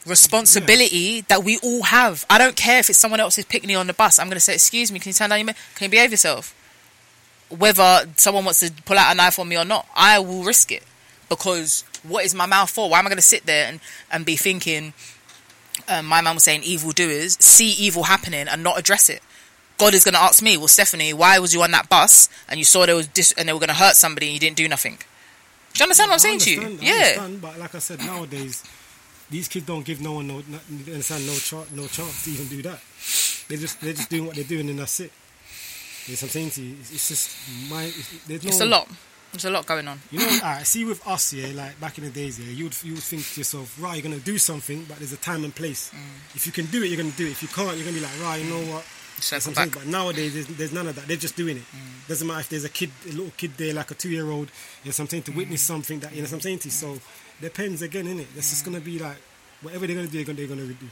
responsibility that we all have. I don't care if it's someone else's picnic on the bus. I'm going to say, excuse me, can you turn down can you behave yourself? Whether someone wants to pull out a knife on me or not, I will risk it. Because what is my mouth for? Why am I going to sit there and be thinking, my mum was saying evildoers, see evil happening and not address it? God is going to ask me, well, Stephanie, why was you on that bus and you saw there was and they were going to hurt somebody and you didn't do nothing? Do you understand what I'm saying to you? I understand, but like I said, nowadays, these kids don't give no one no chance to even do that. They're just doing what they're doing and that's it. You know what I'm saying to you? It's just it's a lot. There's a lot going on. You know, see with us, yeah, like back in the days, yeah, you would think to yourself, right, you're going to do something, but there's a time and place. If you can do it, you're going to do it. If you can't, you're going to be like, right, you know what? But nowadays, there's none of that. They're just doing it. Doesn't matter if there's a little kid there, like a 2-year-old, you know what I'm saying, to witness something that, you know what I'm saying to you. So, depends again, innit? That's just going to be like, whatever they're going to do, they're going to do.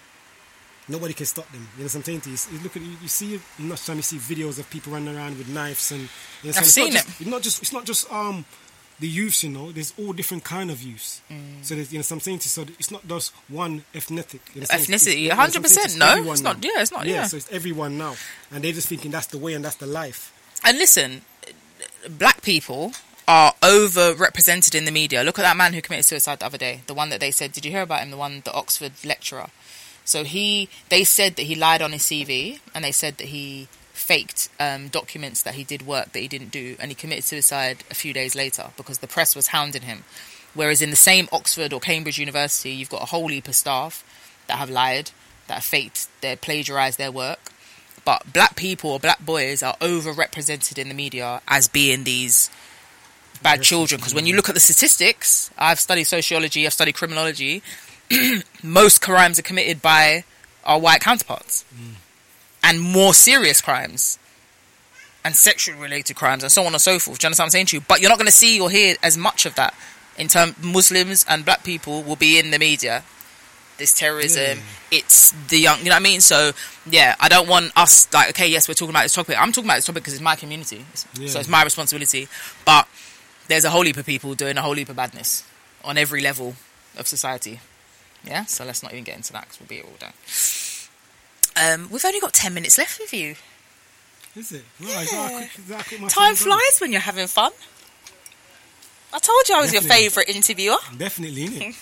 Nobody can stop them. You know what I'm saying to you? You see, enough time you see videos of people running around with knives and. You know, I've seen it. It's not just the youths. You know, there's all different kind of youths. So there's, you know what I'm saying to you? So it's not just one ethnicity. You know, ethnicity, 100%. No, it's not. Yeah, it's not. Yeah, so it's everyone now, and they're just thinking that's the way and that's the life. And listen, black people are overrepresented in the media. Look at that man who committed suicide the other day. The one that they said, did you hear about him? The Oxford lecturer. So they said that he lied on his CV, and they said that he faked documents that he did work that he didn't do, and he committed suicide a few days later because the press was hounding him. Whereas in the same Oxford or Cambridge University, you've got a whole heap of staff that have lied, that have faked, they plagiarised their work. But black people or black boys are overrepresented in the media as being these bad children. Because when you look at the statistics, I've studied sociology, I've studied criminology, most crimes are committed by our white counterparts. And more serious crimes and sexual related crimes and so on and so forth. Do you understand what I'm saying to you? But you're not going to see or hear as much of that. In terms, Muslims and black people will be in the media. This terrorism, it's the young, you know what I mean? So, yeah, I don't want us, like, okay, yes, we're talking about this topic. I'm talking about this topic because it's my community. So it's my responsibility. But there's a whole heap of people doing a whole heap of badness on every level of society. Yeah, so let's not even get into that because we'll be here all day. We've only got 10 minutes left with you. Is it? Right, yeah. Time flies when you're having fun. I told you I was your favourite interviewer. Definitely, innit?